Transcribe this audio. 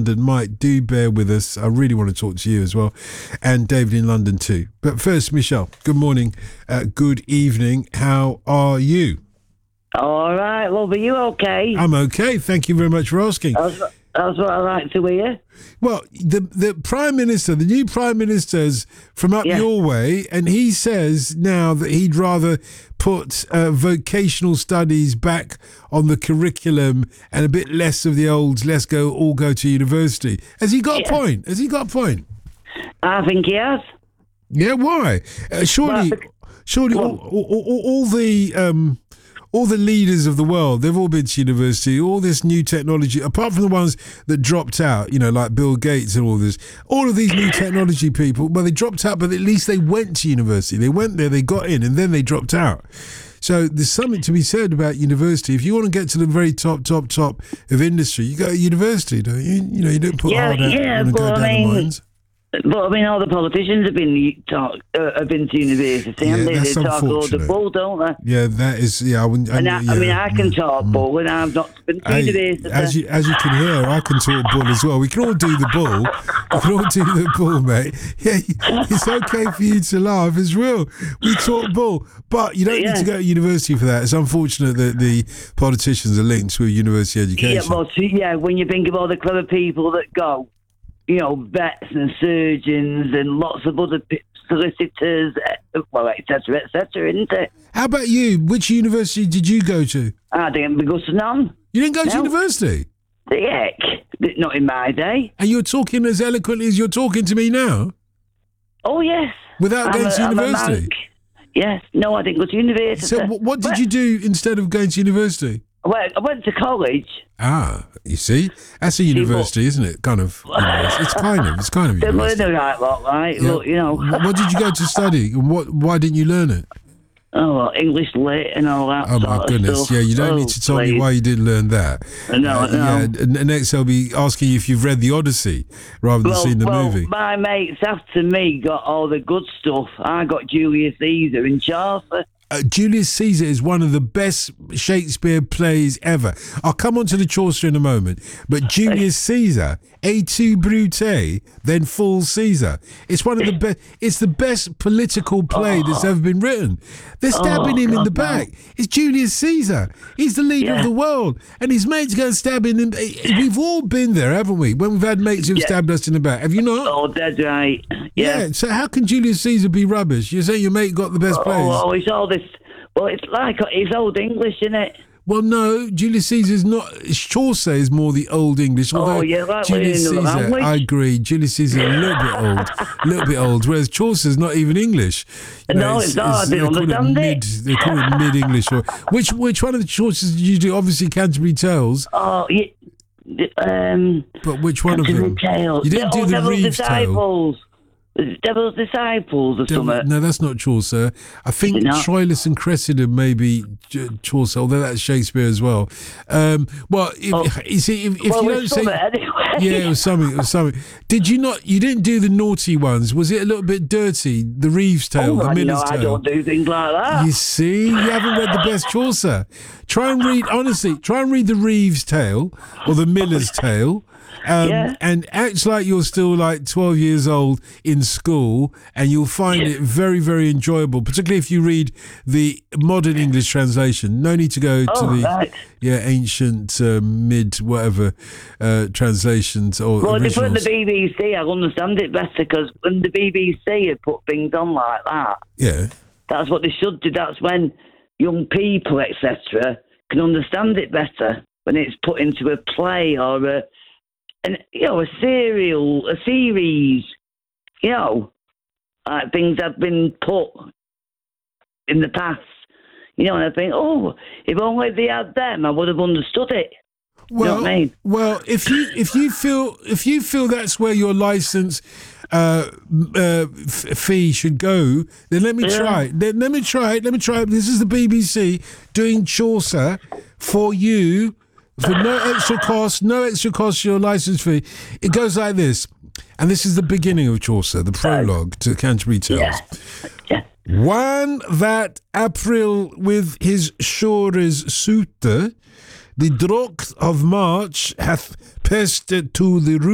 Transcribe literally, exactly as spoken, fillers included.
London. Mike, do bear with us. I really want to talk to you as well. And David in London too. But first, Michelle, good morning. Uh, good evening. How are you? All right, love, are you okay? I'm okay. Thank you very much for asking. That's, that's what I like to hear. Well, the the Prime Minister, the new Prime Minister's from up Yeah. your way, and he says now that he'd rather put uh, vocational studies back on the curriculum and a bit less of the old, let's go, all go to university. Has he got Yeah. a point? Has he got a point? I think he has. Yeah, why? Uh, surely, Well, surely all, all, all, all the... Um, All the leaders of the world, they've all been to university, all this new technology, apart from the ones that dropped out, you know, like Bill Gates and all this, all of these new technology people, well, they dropped out, but at least they went to university. They went there, they got in, and then they dropped out. So there's something to be said about university. If you want to get to the very top, top, top of industry, you go to university, don't you? You know, you don't put Yeah, hard out yeah, and go but down I mean, the mines. But I mean, all the politicians have been talk, uh, have been to university, Yeah, and they, that's they talk all the unfortunate. bull, don't they? Yeah, that is, yeah. I, wouldn't, And I, yeah, I mean, I can mm, talk mm. bull, and I've not been to Hey, university. as you as you can hear, I can talk bull as well. We can all do the bull. We can all do the bull, mate. Yeah, it's okay for you to laugh. It's real. We talk bull, but you don't Yeah. need to go to university for that. It's unfortunate that the politicians are linked to a university education. Yeah, well, see, yeah, when you think of all the clever people that go, you know, vets and surgeons and lots of other p- solicitors, uh, well, et cetera, et cetera, isn't it? How about you? Which university did you go to? I didn't go to none. You didn't go to No. university, The heck? Not in my day. and you're talking as eloquently as you're talking to me now, Oh, yes. without I'm going a- to I'm a university. monk. Yes. No, I didn't go to university. So, wh- what did Well, you do instead of going to university? Well, I went to college. Ah, you see, that's a university, isn't it? Kind of. You know, it's, it's kind of. It's kind of. They were University. the right lot, right? Yeah. Look, you know. What, what did you go to study? And what? Why didn't you learn it? Oh, well, English lit and all that. Oh sort my of goodness! stuff. Yeah, you don't Oh, need to tell me please. why you didn't learn that. No, no. Yeah, and and next they'll be asking you if you've read the Odyssey rather than Well, seen the well, movie. my mates after me got all the good stuff. I got Julius Caesar and Chaucer. Uh, Julius Caesar is one of the best Shakespeare plays ever. I'll come on to the Chaucer in a moment. But Julius Caesar, et tu, Brute, then Full Caesar. It's one of the best. It's the best political play that's ever been written. They're stabbing Oh, him in God, the back. It's Julius Caesar. He's the leader of Yeah. the world, and his mates go stabbing him. We've all been there, haven't we? When we've had mates who've Yeah. stabbed us in the back. Have you not? Oh, dead right. Yeah. Yeah. So how can Julius Caesar be rubbish? You say your mate got the best plays. Oh, oh, it's all this. Well, it's like it's old English, isn't it? Well, no, Julius Caesar's not. Chaucer is more the old English. Although Oh, yeah, like Julius learning the Caesar, language. I agree. Julius Caesar a little bit old, a little bit old. Whereas Chaucer's not even English. You No, it's not. I they didn't call understand it. mid, They call it mid English. Or which which one of the Chaucers did you do? Obviously, Canterbury Tales. Oh, yeah. the, Um, But which one of the them? Tales. You didn't oh, do the Devil's Reeves Tale. Disciples. Devil's Disciples or Devil- something. No, that's not Chaucer. I think Is it not? Troilus and Cressida may be Ch- Chaucer, although that's Shakespeare as well. Um, well, if, Oh. you see, if, if Well, you it's don't say, something anyway. yeah, it was something. It was something. Did you not? You didn't do the naughty ones. Was it a little bit dirty? The Reeves Tale, Oh, the I, Miller's no, I Tale. don't do things like that. You see, you haven't read the best Chaucer. Try and read, honestly, try and read the Reeves Tale or the Miller's Tale. Um, Yeah. And act like you're still like twelve years old in school, and you'll find Yeah. it very, very enjoyable, particularly if you read the modern English translation. No need to go to Oh, the right. yeah ancient, uh, mid, whatever uh, translations or Well, if they put originals. the B B C, I'll understand it better because when the B B C had put things on like that, Yeah. that's what they should do. That's when young people, et cetera, can understand it better when it's put into a play or a, an, you know, a serial, a series. You know, like things have been put in the past. You know, and I think, oh, if only they had them, I would have understood it. Well, You know what I mean? well, if you if you feel if you feel that's where your license uh, uh, f- fee should go, then let me Yeah. try. it. Then let me try it. Let me try it. This is the B B C doing Chaucer for you for no extra cost. No extra cost for your license fee. It goes like this, and this is the beginning of Chaucer, the prologue to Canterbury Tales. Yeah. Yeah. One that April with his shores suitor, the Drocht of March hath pested to the roof.